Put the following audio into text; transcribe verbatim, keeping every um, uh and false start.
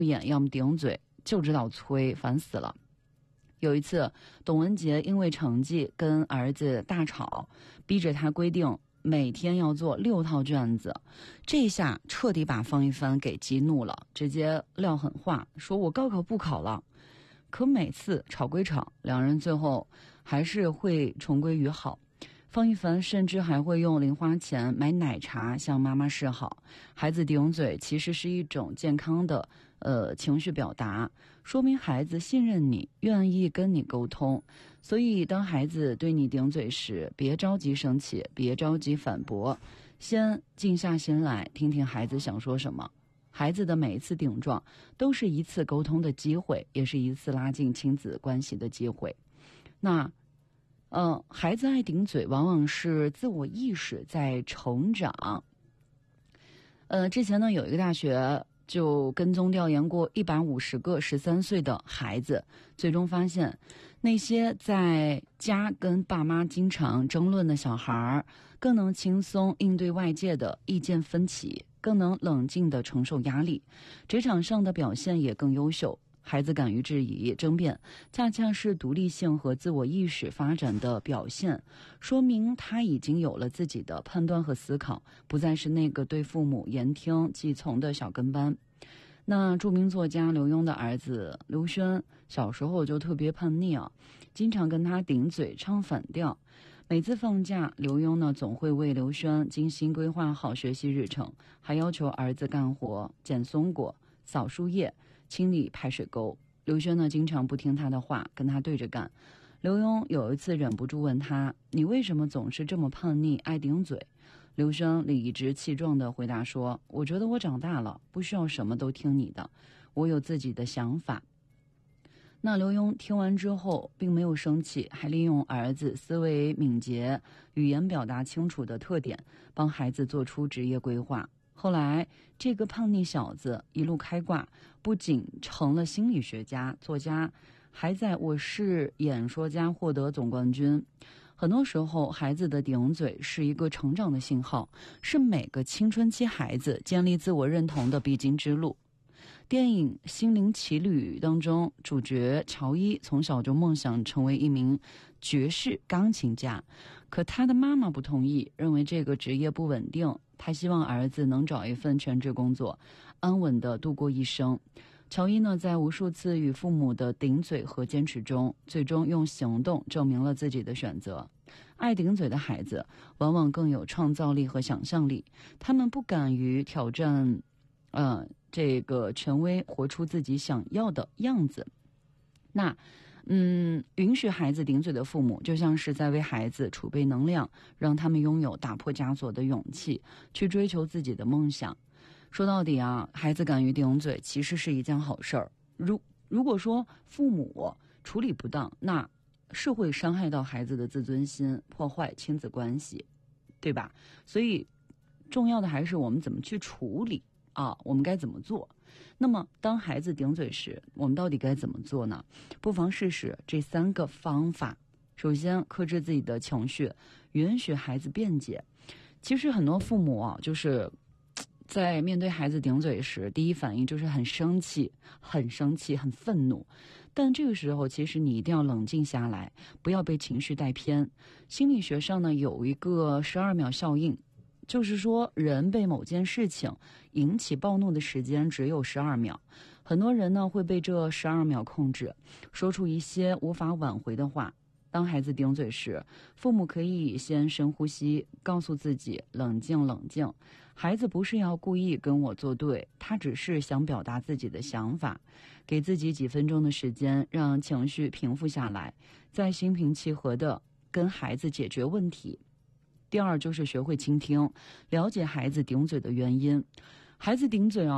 眼，要么顶嘴，就知道催，烦死了。有一次，董文杰因为成绩跟儿子大吵，逼着他规定每天要做六套卷子，这下彻底把方一帆给激怒了，直接撂狠话，说我高考不考了。可每次吵归吵，两人最后还是会重归于好。方一帆甚至还会用零花钱买奶茶向妈妈示好。孩子顶嘴其实是一种健康的呃情绪表达，说明孩子信任你，愿意跟你沟通。所以当孩子对你顶嘴时，别着急生气，别着急反驳，先静下心来听听孩子想说什么。孩子的每一次顶撞都是一次沟通的机会，也是一次拉近亲子关系的机会。那呃，孩子爱顶嘴往往是自我意识在成长。呃，之前呢有一个大学就跟踪调研过一百五十个十三岁的孩子，最终发现那些在家跟爸妈经常争论的小孩，更能轻松应对外界的意见分歧，更能冷静地承受压力，职场上的表现也更优秀。孩子敢于质疑争辩，恰恰是独立性和自我意识发展的表现，说明他已经有了自己的判断和思考，不再是那个对父母言听计从的小跟班。那著名作家刘墉的儿子刘轩小时候就特别叛逆啊，经常跟他顶嘴唱反调。每次放假，刘墉呢总会为刘轩精心规划好学习日程，还要求儿子干活，捡松果、扫树叶、清理排水沟。刘轩呢经常不听他的话，跟他对着干。刘墉有一次忍不住问他，你为什么总是这么叛逆，爱顶嘴？刘轩理直气壮地回答说，我觉得我长大了，不需要什么都听你的，我有自己的想法。那刘墉听完之后并没有生气，还利用儿子思维敏捷、语言表达清楚的特点，帮孩子做出职业规划。后来这个叛逆小子一路开挂，不仅成了心理学家、作家，还在我是演说家获得总冠军。很多时候孩子的顶嘴是一个成长的信号，是每个青春期孩子建立自我认同的必经之路。电影《心灵奇旅》当中，主角乔伊从小就梦想成为一名爵士钢琴家，可他的妈妈不同意，认为这个职业不稳定，他希望儿子能找一份全职工作，安稳地度过一生。乔伊呢，在无数次与父母的顶嘴和坚持中，最终用行动证明了自己的选择。爱顶嘴的孩子往往更有创造力和想象力，他们不敢于挑战呃，这个权威，活出自己想要的样子。那嗯，允许孩子顶嘴的父母，就像是在为孩子储备能量，让他们拥有打破枷锁的勇气，去追求自己的梦想。说到底啊，孩子敢于顶嘴其实是一件好事儿。如如果说父母处理不当，那是会伤害到孩子的自尊心，破坏亲子关系，对吧？所以重要的还是我们怎么去处理啊，我们该怎么做？那么当孩子顶嘴时，我们到底该怎么做呢？不妨试试这三个方法。首先，克制自己的情绪，允许孩子辩解。其实很多父母啊，就是在面对孩子顶嘴时，第一反应就是很生气很生气很愤怒，但这个时候其实你一定要冷静下来，不要被情绪带偏。心理学上呢有一个十二秒效应，就是说人被某件事情引起暴怒的时间只有十二秒，很多人呢会被这十二秒控制，说出一些无法挽回的话。当孩子顶嘴时，父母可以先深呼吸，告诉自己冷静冷静，孩子不是要故意跟我作对，他只是想表达自己的想法。给自己几分钟的时间，让情绪平复下来，再心平气和地跟孩子解决问题。第二就是学会倾听，了解孩子顶嘴的原因。孩子顶嘴啊